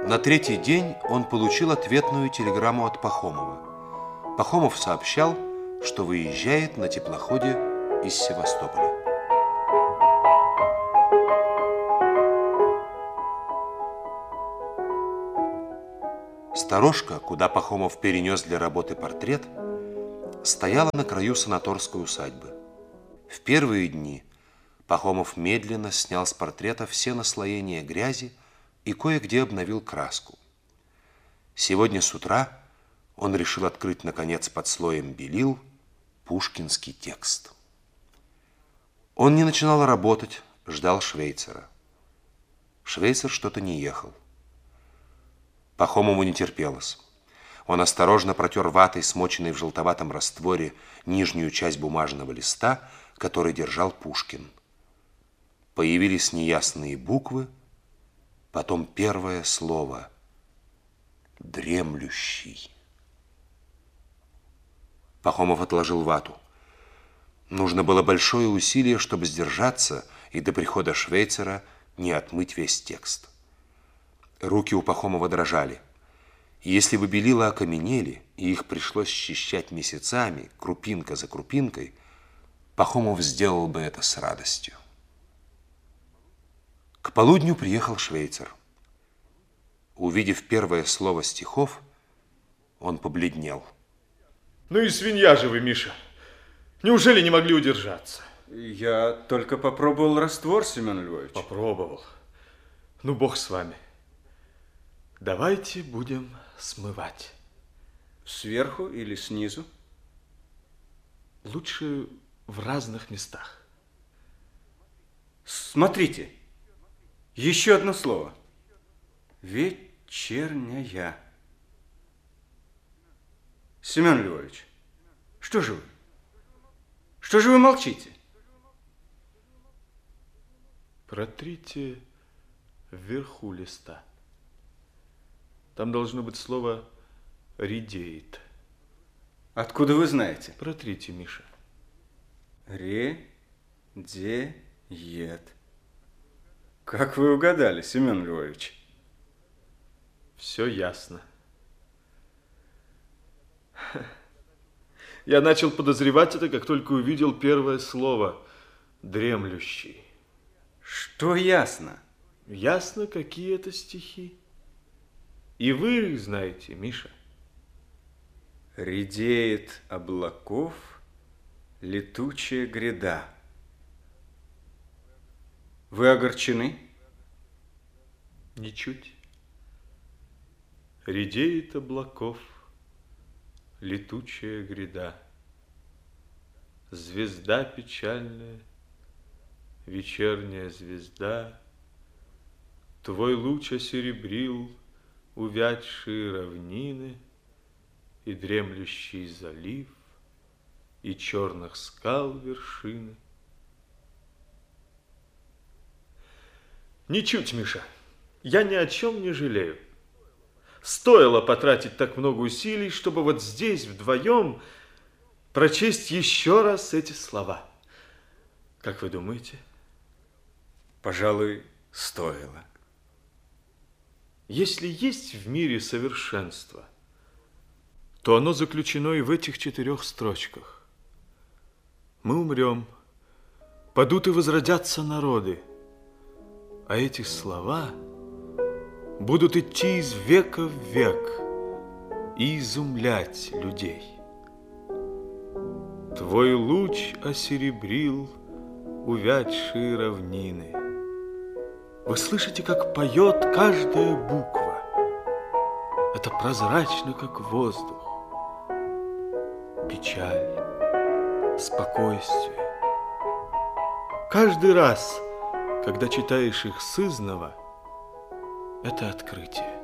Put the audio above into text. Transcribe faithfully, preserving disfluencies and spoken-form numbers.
На третий день он получил ответную телеграмму от Пахомова. Пахомов сообщал, что выезжает на теплоходе из Севастополя. Сторожка, куда Пахомов перенес для работы портрет, стояла на краю санаторской усадьбы. В первые дни Пахомов медленно снял с портрета все наслоения грязи и кое-где обновил краску. Сегодня с утра он решил открыть, наконец, под слоем белил пушкинский текст. Он не начинал работать, ждал Швейцера. Швейцер что-то не ехал. Пахомову не терпелось. Он осторожно протер ватой, смоченной в желтоватом растворе, нижнюю часть бумажного листа, который держал Пушкин. Появились неясные буквы, потом первое слово «дремлющий». Пахомов отложил вату. Нужно было большое усилие, чтобы сдержаться и до прихода Швейцера не отмыть весь текст. Руки у Пахомова дрожали. Если бы белила окаменели, и их пришлось счищать месяцами, крупинка за крупинкой, Пахомов сделал бы это с радостью. К полудню приехал Швейцер. Увидев первое слово стихов, он побледнел. Ну и свинья же вы, Миша. Неужели не могли удержаться? Я только попробовал раствор, Семен Львович. Попробовал. Ну, бог с вами. Давайте будем смывать. Сверху или снизу? Лучше в разных местах. Смотрите. Еще одно слово. Вечерняя. Семен Львович, что же вы? Что же вы молчите? Протрите вверху листа. Там должно быть слово «редеет». Откуда вы знаете? Протрите, Миша. Ре-де-ет. Как вы угадали, Семен Львович? Все ясно. Я начал подозревать это, как только увидел первое слово «дремлющий». Что ясно? Ясно, какие это стихи. И вы их знаете, Миша. Редеет облаков летучая гряда. Вы огорчены? Ничуть. Редеет облаков летучая гряда. Звезда печальная, вечерняя звезда, твой луч осеребрил увядшие равнины и дремлющий залив, и черных скал вершины. Ничуть, Миша, я ни о чем не жалею. Стоило потратить так много усилий, чтобы вот здесь вдвоем прочесть еще раз эти слова. Как вы думаете? Пожалуй, стоило. Если есть в мире совершенство, то оно заключено и в этих четырех строчках. Мы умрем, падут и возродятся народы, а эти слова будут идти из века в век и изумлять людей. Твой луч осеребрил увядшие равнины. Вы слышите, как поет каждая буква. Это прозрачно, как воздух. Печаль, спокойствие. Каждый раз, когда читаешь их сызнова, это открытие.